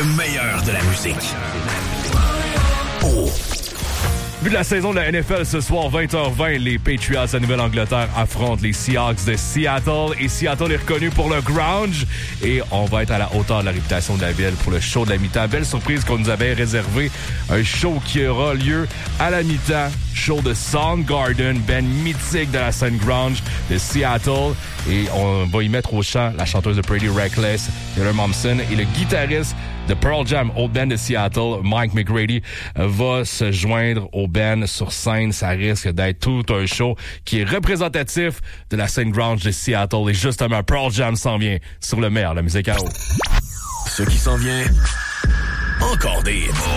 Le meilleur de la musique. Oh. Vu de la saison de la NFL ce soir, 20h20, les Patriots de Nouvelle-Angleterre affrontent les Seahawks de Seattle. Et Seattle est reconnu pour le grunge. Et on va être à la hauteur de la réputation de la ville pour le show de la mi-temps. Belle surprise qu'on nous avait réservé. Un show qui aura lieu à la mi-temps. Show de Soundgarden, band mythique de la scène grunge de Seattle. Et on va y mettre au chant la chanteuse de Pretty Reckless, Taylor Momsen, et le guitariste de Pearl Jam, old band de Seattle, Mike McGrady, va se joindre au band sur scène. Ça risque d'être tout un show qui est représentatif de la scène grunge de Seattle. Et justement, Pearl Jam s'en vient sur le meilleur de la musique à eau. Ce qui s'en vient, encore des hits.